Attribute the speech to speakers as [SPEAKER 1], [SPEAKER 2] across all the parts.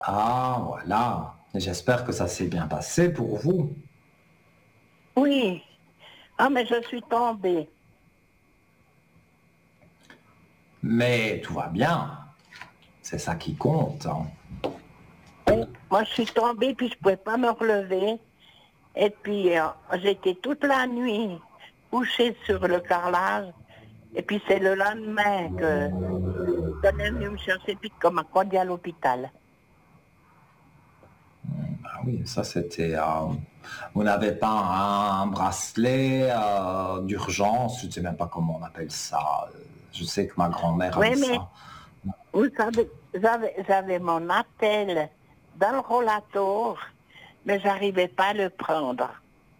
[SPEAKER 1] Ah, voilà. J'espère que ça s'est bien passé pour vous.
[SPEAKER 2] Oui. Ah, mais je suis tombée.
[SPEAKER 1] Mais tout va bien. C'est ça qui compte, hein.
[SPEAKER 2] Oui. Moi, je suis tombée, puis je pouvais pas me relever. Et puis, j'étais toute la nuit couchée sur le carrelage. Et puis, c'est le lendemain que qu'on est venu me chercher, puis qu'on m'a conduit à l'hôpital.
[SPEAKER 1] Ah oui, ça c'était. Vous n'avez pas un bracelet d'urgence, je ne sais même pas comment on appelle ça. Je sais que ma grand-mère avait
[SPEAKER 2] Oui, mais
[SPEAKER 1] ça.
[SPEAKER 2] vous savez, j'avais mon appel dans le rollator, mais j'arrivais pas à le prendre.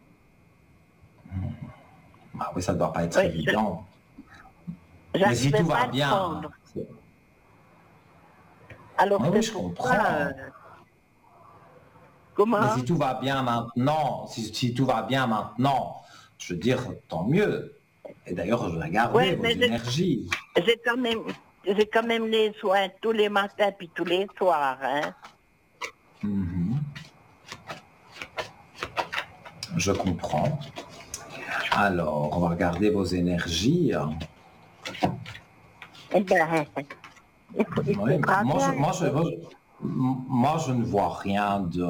[SPEAKER 1] Ah oui, ça ne doit pas être
[SPEAKER 2] Oui,
[SPEAKER 1] évident. Mais si
[SPEAKER 2] j'arrivais
[SPEAKER 1] tout
[SPEAKER 2] pas
[SPEAKER 1] va
[SPEAKER 2] à le
[SPEAKER 1] bien,
[SPEAKER 2] prendre. Alors
[SPEAKER 1] oui, oui,
[SPEAKER 2] c'est
[SPEAKER 1] je
[SPEAKER 2] pour ça.
[SPEAKER 1] comprends. Mais si
[SPEAKER 2] Comment?
[SPEAKER 1] tout va bien maintenant, si tout va bien maintenant, je veux dire, tant mieux. Et d'ailleurs, je vais regarder
[SPEAKER 2] Ouais,
[SPEAKER 1] vos
[SPEAKER 2] mais
[SPEAKER 1] énergies.
[SPEAKER 2] j'ai quand même, j'ai quand même les soins tous les matins puis tous les soirs, hein.
[SPEAKER 1] Je comprends. Alors, on va regarder vos énergies.
[SPEAKER 2] Eh ben, il
[SPEAKER 1] Oui,
[SPEAKER 2] faudra bien.
[SPEAKER 1] moi, je ne vois rien de...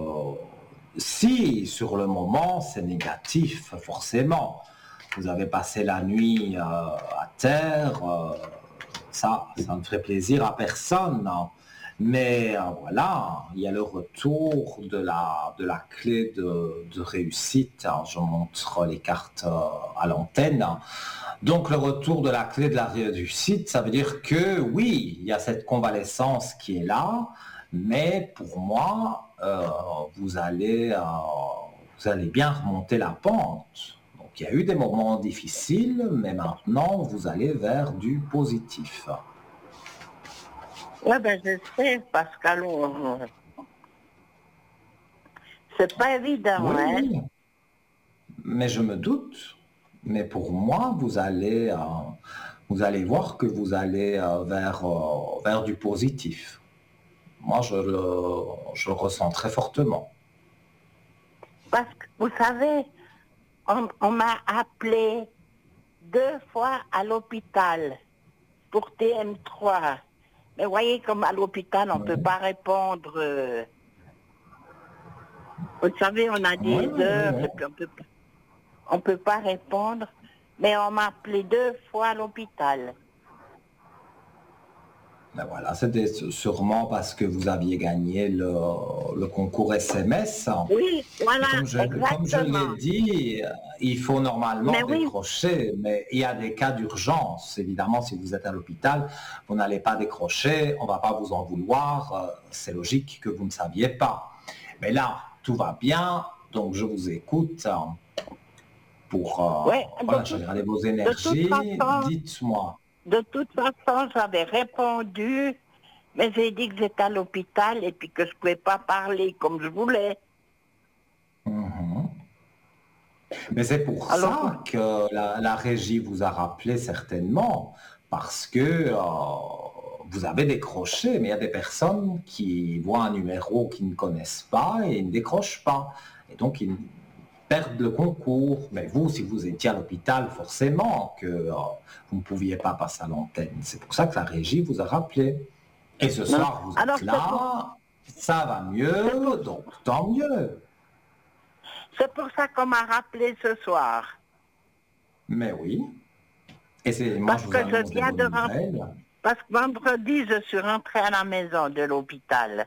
[SPEAKER 1] Si, sur le moment, c'est négatif, forcément. Vous avez passé la nuit à terre, ça ne ferait plaisir à personne, hein. Mais voilà, il y a le retour de la clé de réussite, hein. Je montre les cartes à l'antenne. Donc le retour de la clé de la réussite, ça veut dire que oui, il y a cette convalescence qui est là, mais pour moi, vous allez bien remonter la pente. Donc il y a eu des moments difficiles, mais maintenant vous allez vers du positif.
[SPEAKER 2] Ouais, ben, je sais, parce qu'alors, c'est pas évident,
[SPEAKER 1] Oui,
[SPEAKER 2] hein.
[SPEAKER 1] oui, mais je me doute. Mais pour moi, vous allez voir que vous allez vers du positif. Moi, je le ressens très fortement.
[SPEAKER 2] Parce que, vous savez, on m'a appelé 2 fois à l'hôpital pour TM3. Mais voyez, comme à l'hôpital, on ne peut
[SPEAKER 1] Oui,
[SPEAKER 2] pas répondre. Vous savez, on a
[SPEAKER 1] oui,
[SPEAKER 2] des
[SPEAKER 1] oui, oui,
[SPEAKER 2] heures
[SPEAKER 1] oui.
[SPEAKER 2] et puis on peut pas répondre. Mais on m'a appelé 2 fois à l'hôpital.
[SPEAKER 1] Ben voilà, c'était sûrement parce que vous aviez gagné le concours SMS.
[SPEAKER 2] Oui,
[SPEAKER 1] Et
[SPEAKER 2] voilà,
[SPEAKER 1] comme je l'ai
[SPEAKER 2] exactement.
[SPEAKER 1] dit, il faut
[SPEAKER 2] Mais
[SPEAKER 1] normalement
[SPEAKER 2] oui,
[SPEAKER 1] décrocher, mais il y a des cas d'urgence. Évidemment, si vous êtes à l'hôpital, vous n'allez pas décrocher, on ne va pas vous en vouloir. C'est logique que vous ne saviez pas. Mais là, tout va bien, donc je vous écoute pour...
[SPEAKER 2] ouais,
[SPEAKER 1] voilà, j'ai regardé vos
[SPEAKER 2] de toute
[SPEAKER 1] énergies.
[SPEAKER 2] façon,
[SPEAKER 1] Dites-moi.
[SPEAKER 2] j'avais répondu, mais j'ai dit que j'étais à l'hôpital et puis que je pouvais pas parler comme je voulais.
[SPEAKER 1] Mais c'est pour
[SPEAKER 2] Alors,
[SPEAKER 1] ça que la régie vous a rappelé certainement, parce que vous avez décroché, mais il y a des personnes qui voient un numéro qu'ils ne connaissent pas et ils ne décrochent pas. Et donc, ils perdent le concours. Mais vous, si vous étiez à l'hôpital, forcément que vous ne pouviez pas passer à l'antenne. C'est pour ça que la régie vous a rappelé. Et ce
[SPEAKER 2] non.
[SPEAKER 1] soir, vous
[SPEAKER 2] Alors
[SPEAKER 1] êtes là, ça va
[SPEAKER 2] c'est pour,
[SPEAKER 1] mieux, donc tant mieux.
[SPEAKER 2] c'est pour ça qu'on m'a rappelé ce soir.
[SPEAKER 1] Mais oui. Et c'est, moi,
[SPEAKER 2] Parce
[SPEAKER 1] je vous
[SPEAKER 2] que je
[SPEAKER 1] annonce des
[SPEAKER 2] viens de
[SPEAKER 1] bonnes
[SPEAKER 2] rentrer.
[SPEAKER 1] nouvelles.
[SPEAKER 2] Parce que vendredi, je suis rentrée à la maison de l'hôpital.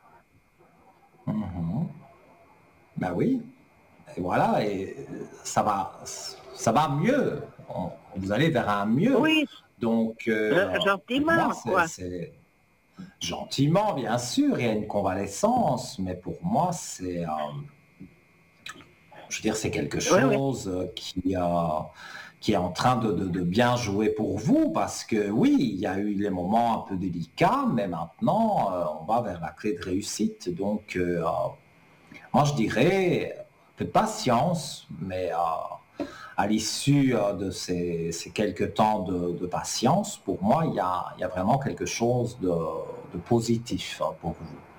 [SPEAKER 1] Ben oui. Et voilà, et ça va mieux. Vous allez vers un mieux.
[SPEAKER 2] Oui,
[SPEAKER 1] Donc, pour moi,
[SPEAKER 2] gentiment, quoi.
[SPEAKER 1] c'est gentiment, bien sûr, il y a une convalescence, mais pour moi, je veux dire, c'est quelque
[SPEAKER 2] Oui, oui.
[SPEAKER 1] chose qui est en train de bien jouer pour vous, parce que oui, il y a eu les moments un peu délicats, mais maintenant, on va vers la clé de réussite. Donc, moi, je dirais un peu de patience, mais à l'issue de ces quelques temps de patience, pour moi, il y a vraiment quelque chose de positif pour vous.